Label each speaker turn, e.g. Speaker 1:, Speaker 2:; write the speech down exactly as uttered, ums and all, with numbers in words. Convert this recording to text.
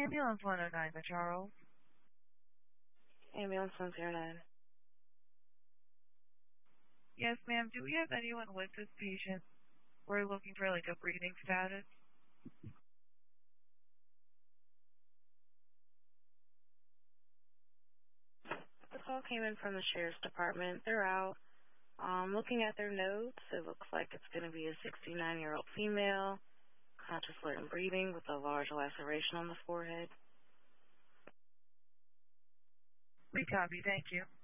Speaker 1: Ambulance one oh nine, the Charles.
Speaker 2: Ambulance one oh nine.
Speaker 1: Yes, ma'am. Do we have anyone with this patient? We're looking for like a breathing status.
Speaker 2: The call came in from the sheriff's department. They're out. Um, looking at their notes, it looks like it's going to be a sixty-nine-year-old female, conscious, alert, and breathing with a large laceration on the forehead.
Speaker 1: We copy. Thank you.